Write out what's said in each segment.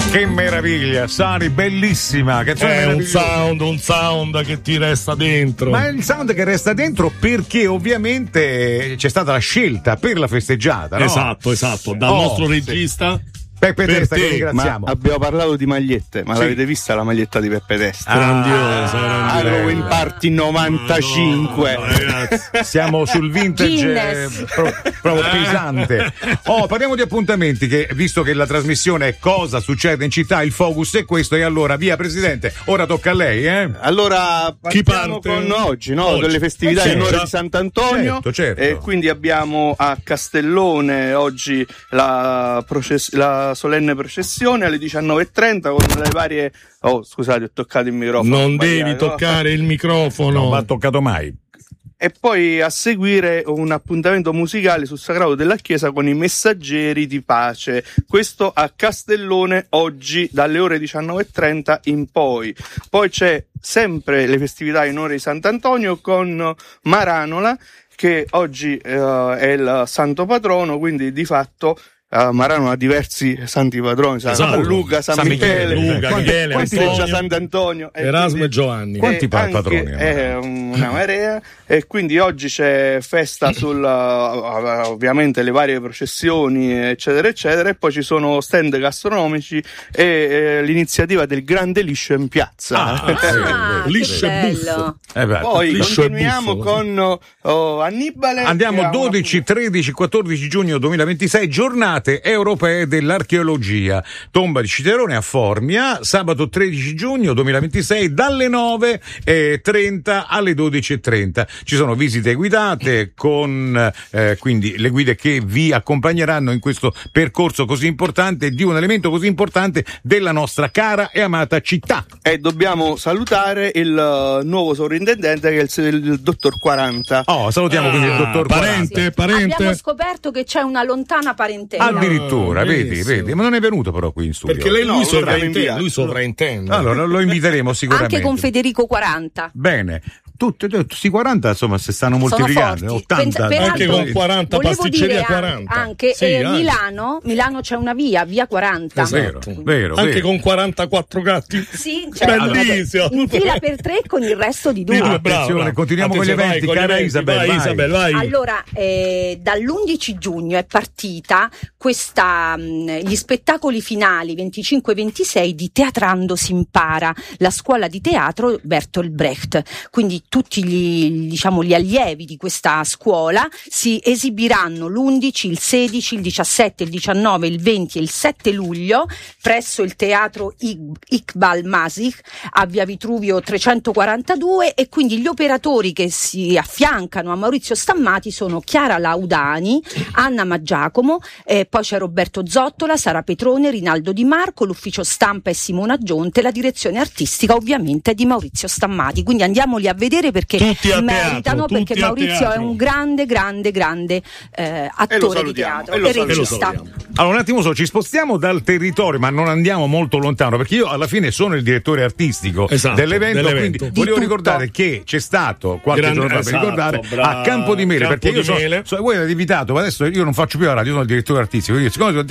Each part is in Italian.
Che meraviglia, Sari, bellissima. Un sound che ti resta dentro. Ma è il sound che resta dentro perché ovviamente c'è stata la scelta per la festeggiata, no? Esatto, dal nostro regista. Peppe Testa, che ringraziamo. Ma abbiamo parlato di magliette, ma l'avete vista la maglietta di Peppe Testa? Grandiosa. Halloween Party 95. No, ragazzi. Siamo sul vintage proprio pesante. Parliamo di appuntamenti, che visto che la trasmissione è Cosa succede in città, il focus è questo, e allora via Presidente, ora tocca a lei, Allora partiamo con oggi, delle festività in onore di Sant'Antonio. Certo. E quindi abbiamo a Castellone oggi la solenne processione alle 19:30 con le varie... Oh, scusate, ho toccato il microfono. Non devi toccare il microfono. Non va toccato mai. E poi a seguire un appuntamento musicale sul sagrato della chiesa con i messaggeri di pace. Questo a Castellone oggi dalle ore 19:30 in poi. Poi c'è sempre le festività in onore di Sant'Antonio con Maranola, che oggi è il santo patrono, quindi di fatto Marano ha diversi santi patroni, San Luca, San Michele, quanti c'è Sant'Antonio, Erasmo e Giovanni. Quanti patroni? È una marea, e quindi oggi c'è festa sul ovviamente le varie processioni eccetera eccetera, e poi ci sono stand gastronomici e l'iniziativa del grande liscio in piazza. Liscio e buffo. Poi continuiamo con Annibale. Andiamo 12, 13, 14 giugno 2026, giornate europee dell'archeologia. Tomba di Citerone a Formia, sabato 13 giugno 2026 dalle 9:30 alle 12:30. Ci sono visite guidate con quindi le guide che vi accompagneranno in questo percorso così importante di un elemento così importante della nostra cara e amata città. E dobbiamo salutare il nuovo sovrintendente, che è il dottor 40. Salutiamo quindi il dottor parente. Abbiamo scoperto che c'è una lontana parentela. Addirittura, vedi, ma non è venuto però qui in studio. Perché lui sovraintende. Allora lo inviteremo sicuramente. Anche con Federico 40. Bene. Tutti 40, insomma, se stanno moltiplicando, 80. Anche con 40 pasticceria 40. Anche Milano c'è una via 40. Vero. Anche con 44 gatti. Sì, bellissimo. In fila per 3 con il resto di 2. Attenzione, continuiamo con gli eventi, cara Isabel. Vai. Allora, dall'11 giugno è partita gli spettacoli finali 25-26 di Teatrando si impara, la scuola di teatro Bertolt Brecht. Quindi tutti gli allievi di questa scuola si esibiranno l'11, il 16, il 17, il 19, il 20 e il 7 luglio presso il teatro Iqbal Masih a via Vitruvio 342, e quindi gli operatori che si affiancano a Maurizio Stammati sono Chiara Laudani, Anna Maggiacomo, poi c'è Roberto Zottola, Sara Petrone, Rinaldo Di Marco, l'ufficio stampa è Simona Gionte, la direzione artistica ovviamente è di Maurizio Stammati. Quindi andiamoli a vedere perché meritano, perché Maurizio è un grande attore di teatro e regista. Allora un attimo ci spostiamo dal territorio, ma non andiamo molto lontano, perché io alla fine sono il direttore artistico dell'evento. Quindi volevo ricordare che c'è stato qualche giorno fa, per ricordare, a Campo-di-Mele, perché io voi avete invitato, ma adesso io non faccio più la radio, io sono il direttore artistico, quindi siccome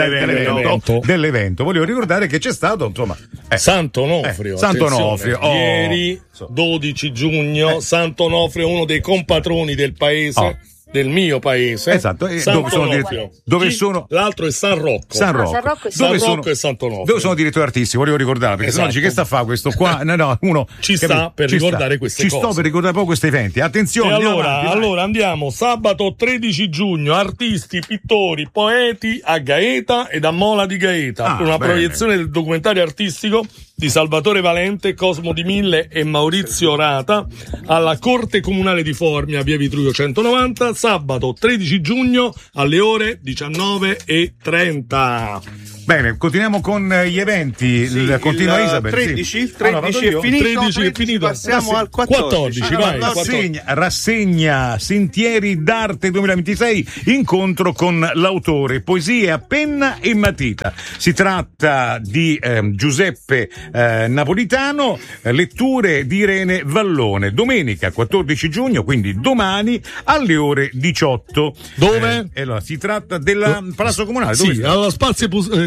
dell'evento volevo ricordare che c'è stato Sant'Onofrio ieri 12 giugno. Sant'Onofrio, uno dei compatroni del paese, del mio paese. Esatto. Dove sono? L'altro è San Rocco. San Rocco e Sant'Onofrio. Dove sono direttore artistico, volevo ricordare, perché sennò dici che sta a fare questo qua? Uno ci sta per ricordare queste cose. Ci sto per ricordare proprio questi eventi. Attenzione. Allora andiamo sabato 13 giugno, artisti, pittori, poeti a Gaeta ed a Mola di Gaeta, per una proiezione del documentario artistico di Salvatore Valente, Cosmo Di Mille e Maurizio Rata alla Corte Comunale di Formia, via Vitruvio 190, sabato 13 giugno alle ore 19:30. Bene, continuiamo con gli eventi. Continua Isabel. 13 è finito. Passiamo al 14. Rassegna Sentieri d'Arte 2026, incontro con l'autore, poesie a penna e matita. Si tratta di Giuseppe Napolitano, letture di Irene Vallone. Domenica 14 giugno, quindi domani alle ore 18. Dove? Allora, si tratta del Palazzo Comunale. Alla Spazio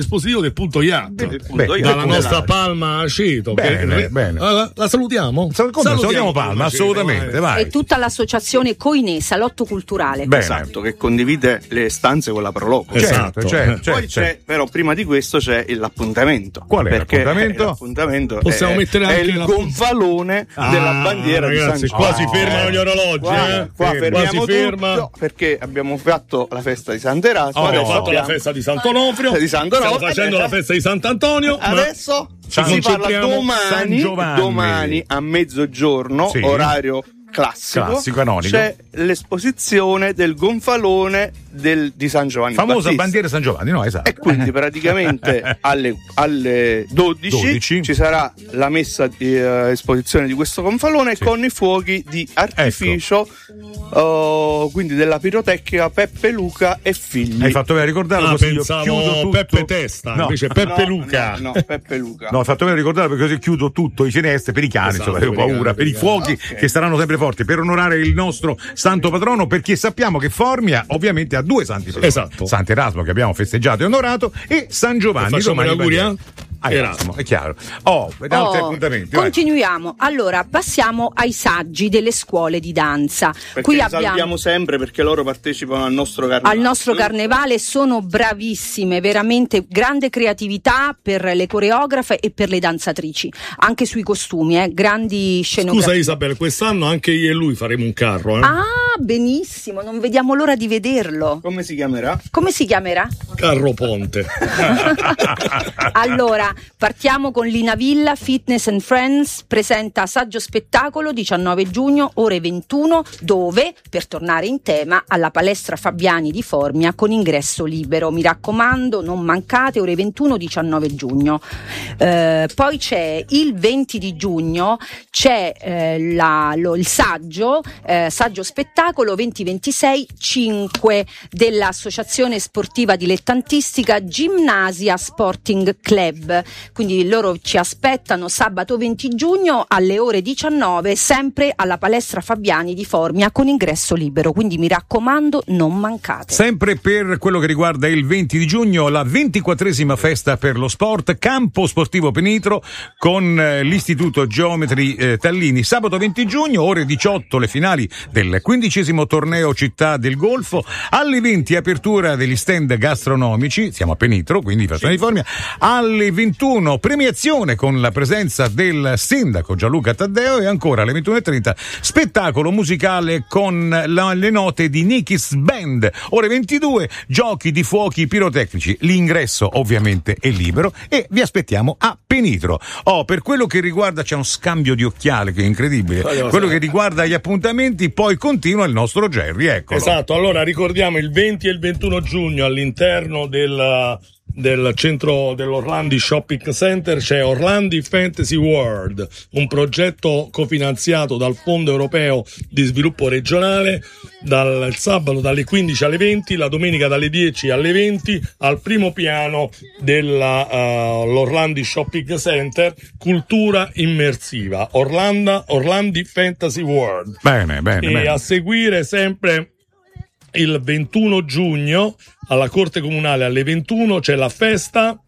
dispositivo del punto Yacht, Bene, dalla nostra Palma Aceto. Bene. La salutiamo? Salutiamo Palma, assolutamente, vai. E tutta l'associazione Coinè, Salotto Culturale. Bene. Esatto, che condivide le stanze con la Proloco. Certo. Poi c'è, però prima di questo c'è l'appuntamento. Qual è perché l'appuntamento? L'appuntamento possiamo mettere anche il gonfalone della bandiera di San ragazzi, Giovanni. qua si fermano gli orologi. Qua fermiamo si ferma. tutto, perché abbiamo fatto la festa di Sant'Erasmo. Abbiamo Adesso fatto la festa di Sant'Onofrio. Stiamo facendo la festa di Sant'Antonio. Adesso ci si parla concentriamo. San Giovanni. domani a mezzogiorno, Sì. orario classico, canonico. c'è l'esposizione del gonfalone di San Giovanni Famosa Battista. bandiera San Giovanni, no? Esatto. E quindi praticamente alle 12 ci sarà la messa di esposizione di questo gonfalone con i fuochi di artificio, quindi della pirotecnica Peppe Luca e figli. Hai fatto bene a ricordarlo, così io chiudo Pensavo tutto. Peppe Testa, invece Peppe Luca. No, Peppe Luca. No, hai fatto bene a ricordarlo, perché così chiudo tutto, i finestre, per i cani, Esatto, insomma, ho paura, per i fuochi che saranno sempre forti, per onorare il nostro santo patrono, perché sappiamo che Formia ovviamente ha due santi patroni. Esatto. Sant'Erasmo, che abbiamo festeggiato e onorato, e San Giovanni. Facciamo gli auguri a Erasmo, è chiaro. Altri appuntamenti. vai. Continuiamo. Allora, passiamo ai saggi delle scuole di danza. Perché Qui li abbiamo salutiamo sempre, perché loro partecipano al nostro carnevale. al nostro carnevale, sono bravissime, veramente grande creatività per le coreografe e per le danzatrici, anche sui costumi, grandi scenografie. Scusa Isabel, quest'anno anche io e lui faremo un carro. Ah, benissimo, non vediamo l'ora di vederlo. Come si chiamerà? Come si chiamerà? Carro Ponte. Allora, partiamo con Lina Villa, Fitness and Friends, presenta saggio spettacolo 19 giugno, ore 21, dove, per tornare in tema, alla palestra Fabiani di Formia con ingresso libero. Mi raccomando, non mancate, ore 21, 19 giugno. Poi c'è il 20 di giugno, c'è il saggio spettacolo 2026 5 dell'Associazione Sportiva Dilettantistica Gimnasia Sporting Club. Quindi loro ci aspettano sabato 20 giugno alle ore 19, sempre alla palestra Fabiani di Formia con ingresso libero. Quindi mi raccomando, non mancate. Sempre per quello che riguarda il 20 di giugno, la 24esima festa per lo sport, Campo Sportivo Penitro con l'Istituto Geometri Tallini. Sabato 20 giugno, ore 18, le finali del 15° torneo Città del Golfo. Alle 20 apertura degli stand gastronomici, siamo a Penitro, quindi persone di Formia. Alle 21 premiazione con la presenza del sindaco Gianluca Taddeo, e ancora alle 21:30 spettacolo musicale con le note di Nikis Band. Ore 22 giochi di fuochi pirotecnici. L'ingresso ovviamente è libero e vi aspettiamo a Penitro. Per quello che riguarda, c'è uno scambio di occhiali che è incredibile. Quello che riguarda gli appuntamenti, poi continua il nostro Jerry, eccolo. Esatto, allora ricordiamo il 20 e il 21 giugno all'interno del centro dell'Orlandi Shopping Center c'è Orlandi Fantasy World, un progetto cofinanziato dal Fondo Europeo di Sviluppo Regionale, dal sabato dalle 15 alle 20, la domenica dalle 10 alle 20 al primo piano dell'Orlandi Shopping Center, cultura immersiva, Orlandi Fantasy World. Bene. A seguire sempre il 21 giugno alla Corte Comunale alle 21 c'è la festa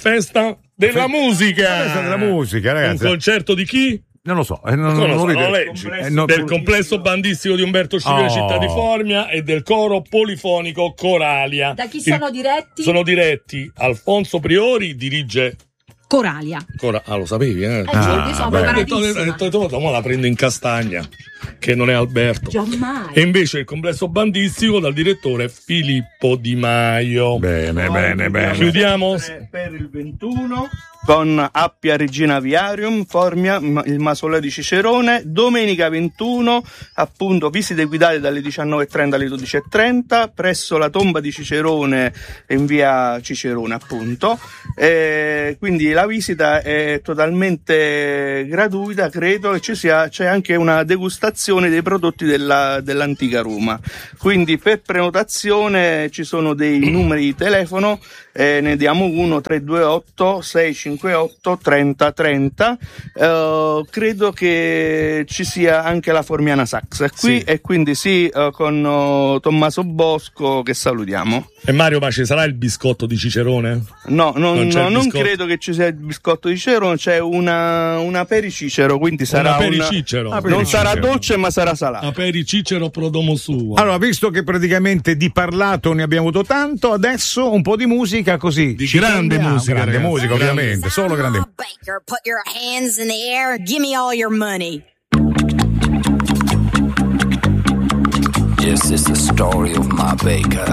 della musica. La festa della musica, ragazzi. Un concerto di chi? Non lo so, non lo leggi. Del complesso bandistico di Umberto Scipione, città di Formia, e del coro polifonico Coralia. Da chi sono diretti? Sono diretti Alfonso Priori, dirige Coralia. lo sapevi, eh? Giorgi, sono preparatissima. Ho detto, la prendo in castagna, che non è Alberto. Giammai. E invece il complesso bandistico dal direttore Filippo Di Maio. Bene. Chiudiamo per il 21 con Appia Regina Aviarium, Formia, il Mausoleo di Cicerone. Domenica 21, appunto, visite guidate dalle 19:30 alle 12:30 presso la tomba di Cicerone in via Cicerone, appunto. Quindi la visita è totalmente gratuita, credo, e c'è anche una degustazione dei prodotti dell'antica Roma. Quindi per prenotazione ci sono dei numeri di telefono, ne diamo uno: 328 658 358 30 30. Credo che ci sia anche la Formiana Sax qui, e quindi con Tommaso Bosco che salutiamo. E Mario, ma ci sarà il biscotto di Cicerone? No, non credo che ci sia il biscotto di Cicerone, c'è una pericicero, quindi sarà non sarà dolce ma sarà salata. A pericicero pro domo suo. Allora, visto che praticamente di parlato ne abbiamo avuto tanto, adesso un po' di musica così. Di grande musica, grande ragazzi. musica, ovviamente, solo grande. Baker, put your hands in the air, give me all your money. Yes, it's the story of my baker.